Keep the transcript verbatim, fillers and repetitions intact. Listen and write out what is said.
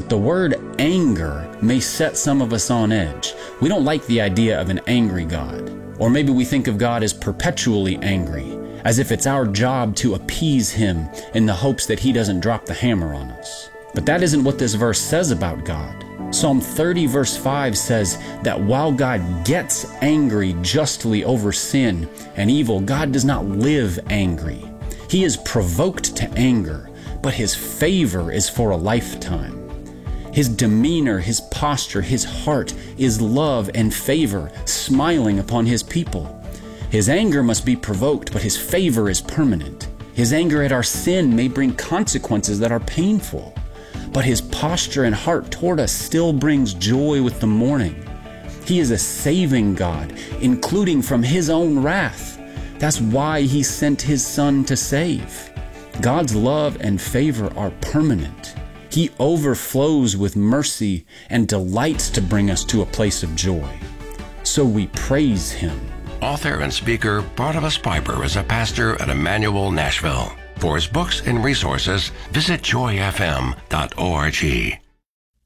But the word anger may set some of us on edge. We don't like the idea of an angry God. Or maybe we think of God as perpetually angry, as if it's our job to appease him in the hopes that he doesn't drop the hammer on us. But that isn't what this verse says about God. Psalm thirty verse five says that while God gets angry justly over sin and evil, God does not live angry. He is provoked to anger, but his favor is for a lifetime. His demeanor, his posture, his heart is love and favor, smiling upon his people. His anger must be provoked, but his favor is permanent. His anger at our sin may bring consequences that are painful, but his posture and heart toward us still brings joy with the morning. He is a saving God, including from his own wrath. That's why he sent his Son to save. God's love and favor are permanent. He overflows with mercy and delights to bring us to a place of joy. So we praise him. Author and speaker Barnabas Piper is a pastor at Emmanuel, Nashville. For his books and resources, visit joy f m dot org.